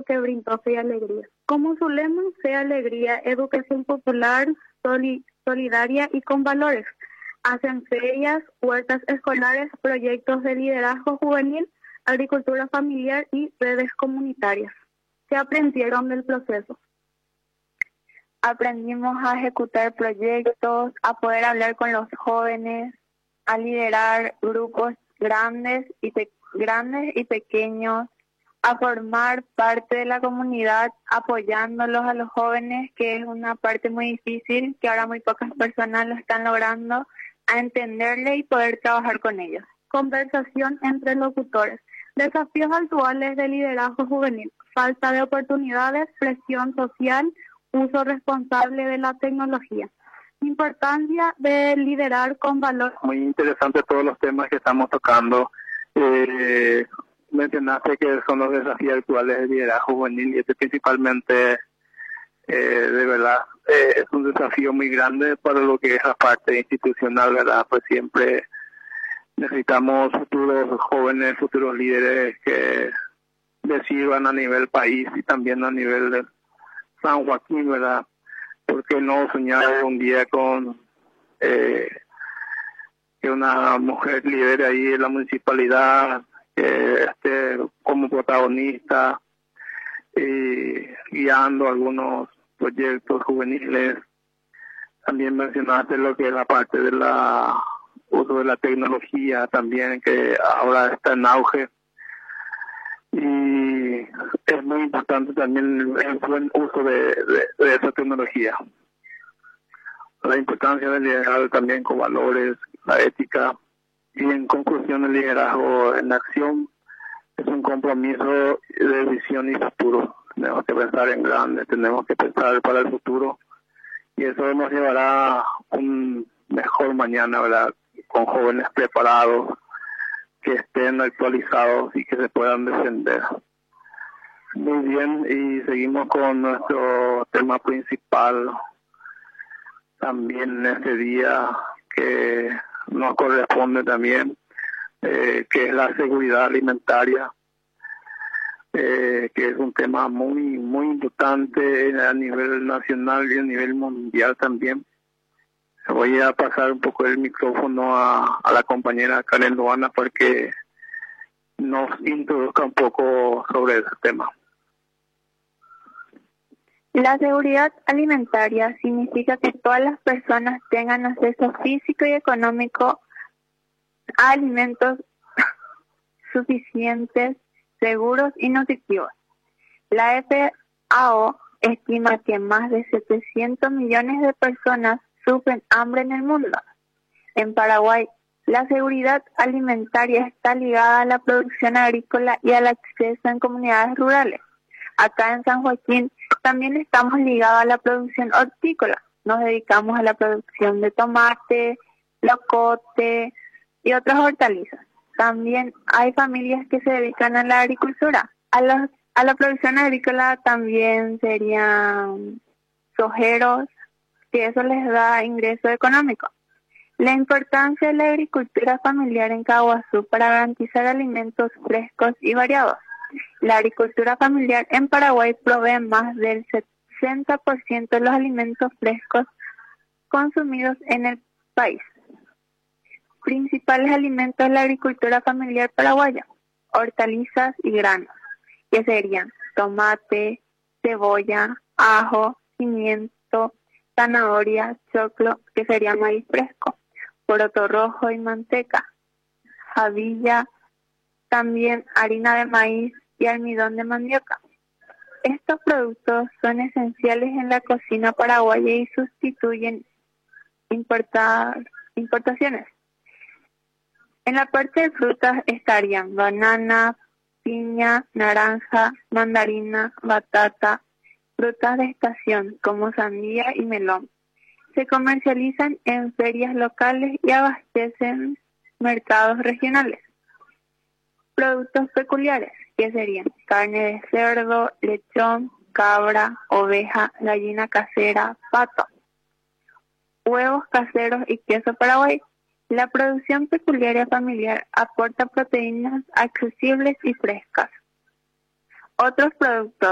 que brindó Fe y Alegría. Como su lema, Fe y Alegría, educación popular, solidaria y con valores. Hacen ferias, huertas escolares, proyectos de liderazgo juvenil, agricultura familiar y redes comunitarias. ¿Qué aprendieron del proceso? Aprendimos a ejecutar proyectos, a poder hablar con los jóvenes, a liderar grupos grandes y pequeños, a formar parte de la comunidad apoyándolos a los jóvenes, que es una parte muy difícil, que ahora muy pocas personas lo están logrando, a entenderle y poder trabajar con ellos. Conversación entre locutores. Desafíos actuales de liderazgo juvenil. Falta de oportunidades, presión social, uso responsable de la tecnología. Importancia de liderar con valor. Muy interesante todos los temas que estamos tocando. Mencionaste que son los desafíos actuales del liderazgo juvenil y este principalmente, de verdad, es un desafío muy grande para lo que es la parte institucional, ¿verdad? Pues siempre necesitamos futuros jóvenes, futuros líderes que le sirvan a nivel país y también a nivel de San Joaquín, ¿verdad? ¿Por qué no soñar un día con que una mujer lidere ahí en la municipalidad, que esté como protagonista y guiando algunos proyectos juveniles? También mencionaste lo que es la parte de la uso de la tecnología también, que ahora está en auge. Y es muy importante también el buen uso de esa tecnología. La importancia del liderazgo también con valores, la ética, y en conclusión el liderazgo en acción es un compromiso de visión y futuro. Tenemos que pensar en grande, tenemos que pensar para el futuro y eso nos llevará a un mejor mañana, ¿verdad? Con jóvenes preparados, que estén actualizados y que se puedan defender. Muy bien, y seguimos con nuestro tema principal también en este día que nos corresponde también, que es la seguridad alimentaria, que es un tema muy importante a nivel nacional y a nivel mundial también. Voy a pasar un poco el micrófono a la compañera Karen Luana para que nos introduzca un poco sobre ese tema. La seguridad alimentaria significa que todas las personas tengan acceso físico y económico a alimentos suficientes, seguros y nutritivos. La FAO estima que más de 700 millones de personas sufren hambre en el mundo. En Paraguay, la seguridad alimentaria está ligada a la producción agrícola y al acceso en comunidades rurales. Acá en San Joaquín también estamos ligados a la producción hortícola. Nos dedicamos a la producción de tomate, locote y otras hortalizas. También hay familias que se dedican a la agricultura. A la producción agrícola también serían sojeros, que eso les da ingreso económico. La importancia de la agricultura familiar en Caguazú para garantizar alimentos frescos y variados. La agricultura familiar en Paraguay provee más del 60% de los alimentos frescos consumidos en el país. Principales alimentos de la agricultura familiar paraguaya: hortalizas y granos, que serían tomate, cebolla, ajo, pimiento, zanahoria, choclo, que sería maíz fresco, poroto rojo y manteca, jabilla, también harina de maíz y almidón de mandioca. Estos productos son esenciales en la cocina paraguaya y sustituyen importaciones. En la parte de frutas estarían banana, piña, naranja, mandarina, batata, frutas de estación como sandía y melón. Se comercializan en ferias locales y abastecen mercados regionales. Productos peculiares, que serían carne de cerdo, lechón, cabra, oveja, gallina casera, pato, huevos caseros y queso paraguay. La producción peculiar familiar aporta proteínas accesibles y frescas. Otros productos